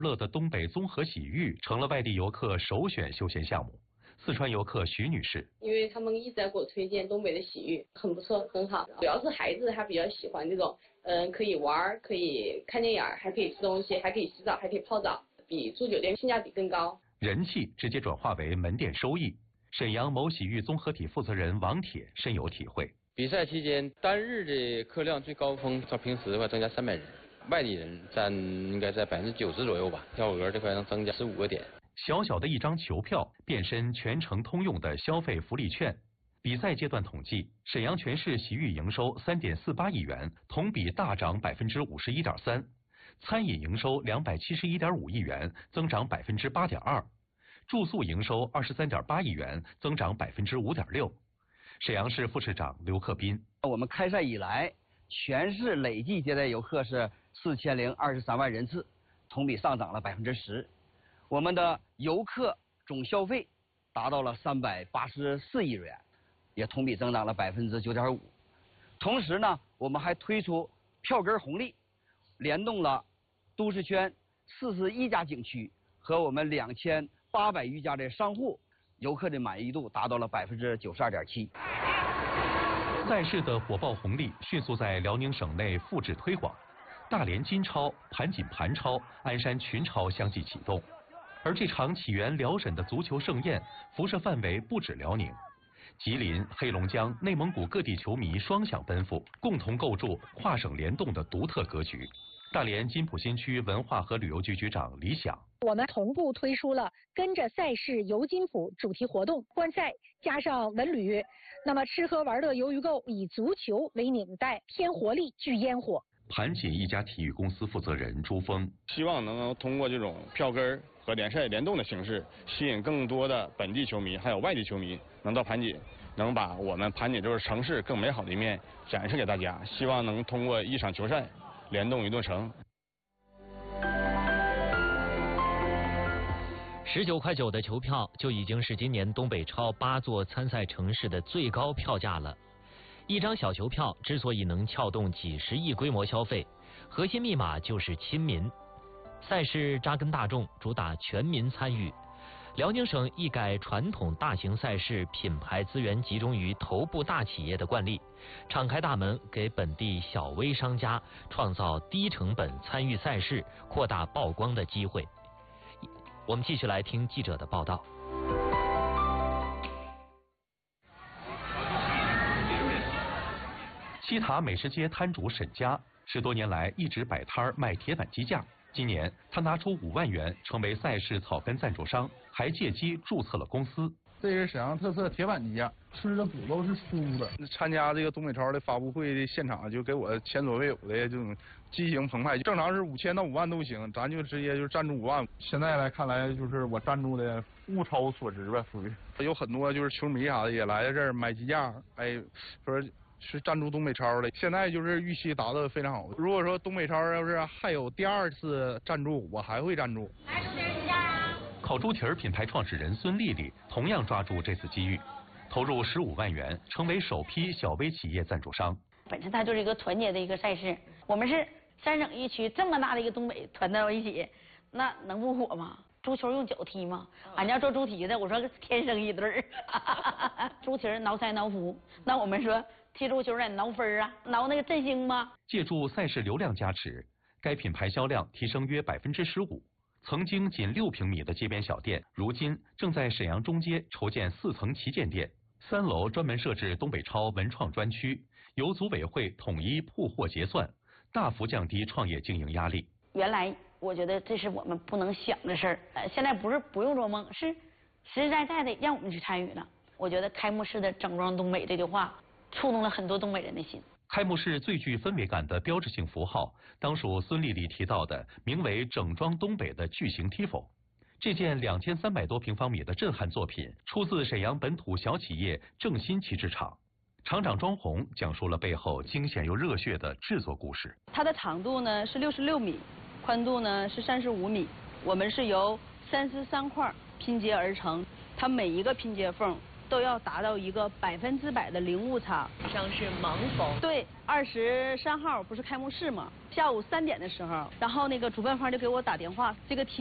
乐的东北综合洗浴成了外地游客首选休闲项目。四川游客徐女士， 因为他们一直在给我推荐东北的洗浴，很不错，很好。主要是孩子他比较喜欢这种，可以玩，可以看电影，还可以吃东西，还可以洗澡，还可以泡澡，比住酒店性价比更高。 人气直接转化为门店收益。沈阳某洗浴综合体负责人王铁深有体会。 比赛期间单日的客量最高峰较平时的话增加300人，外地人占应该在90%左右吧，票额这块能增加15个点。 小小的一张球票变身全程通用的消费福利券。比赛阶段统计，沈阳全市洗浴营收3.48亿元，同比大涨51.3%；餐饮营收271.5亿元，增长8.2%；住宿营收23.8亿元，增长5.6%。沈阳市副市长刘克斌， 我们开赛以来，全市累计接待游客是4023万人次，同比上涨了10%。我们的游客总消费达到了384亿元，也同比增长了9.5%。同时呢，我们还推出票根红利，联动了都市圈41家景区和我们2800余家的商户，游客的满意度达到了92.7%。 赛事的火爆红利迅速在辽宁省内复制推广，大连金超、盘锦盘超、鞍山群超相继启动。而这场起源辽沈的足球盛宴，辐射范围不止辽宁，吉林、黑龙江、内蒙古各地球迷双向奔赴，共同构筑跨省联动的独特格局。大连金浦新区文化和旅游局局长李想， 我们同步推出了跟着赛事游金浦主题活动，观赛加上文旅，那么吃喝玩乐游娱购以足球为领带，添活力聚烟火。 盘锦一家体育公司负责人朱峰， 希望能够通过这种票根和联赛联动的形式，吸引更多的本地球迷还有外地球迷能到盘锦，能把我们盘锦这个城市更美好的一面展示给大家。希望能通过一场球赛联动一座城。 19.9块的球票就已经是今年东北超8座参赛城市的最高票价了。一张小球票之所以能撬动几十亿规模消费，核心密码就是亲民。赛事扎根大众，主打全民参与。辽宁省一改传统大型赛事品牌资源集中于头部大企业的惯例，敞开大门给本地小微商家创造低成本参与赛事、扩大曝光的机会。我们继续来听记者的报道。 西塔美食街摊主沈佳10多年来一直摆摊卖铁板鸡架，今年他拿出5万元成为赛事草根赞助商，还借机注册了公司。 这是沈阳特色铁板鸡架，吃的骨头是酥的。参加这个东北超的发布会的现场，就给我前所未有的这种激情澎湃。正常是5000到5万都行，咱就直接就赞助5万。现在来看来，就是我赞助的物超所值吧，属于。有很多就是球迷啥的也来这儿买鸡架，哎，说是赞助东北超的。现在就是预期达到非常好。如果说东北超要是还有第2次赞助，我还会赞助。 烤猪蹄儿品牌创始人孙丽丽同样抓住这次机遇，投入15万元，成为首批小微企业赞助商。 本身它就是一个团结的一个赛事，我们是3省1区这么大的一个东北团到一起，那能不火吗？猪球用脚踢吗？俺家做猪蹄子，我说天生一对儿。猪蹄儿挠腮挠腹，那我们说踢足球得挠分啊，挠那个振兴吗？ 借助赛事流量加持，该品牌销量提升约15%。曾经仅6平米的街边小店，如今正在沈阳中街筹建4层旗舰店，3楼专门设置东北超文创专区，由组委会统一铺货结算，大幅降低创业经营压力。 原来我觉得这是我们不能想的事儿，现在不是不用做梦，是实实在在的让我们去参与了。我觉得开幕式的整装东北这句话触动了很多东北人的心。 开幕式最具氛围感的标志性符号，当属孙丽丽提到的名为“整装东北”的巨型 Tifo。这件2300多平方米的震撼作品，出自沈阳本土小企业正新旗制厂。厂长庄红讲述了背后惊险又热血的制作故事。 它的长度呢是66米，宽度呢是35米。我们是由3丝3块拼接而成，它每一个拼接缝都要达到一个100%的零误差。 上是盲逢。 对，23号不是开幕式吗？下午3点的时候，然后那个主办方就给我打电话，这个题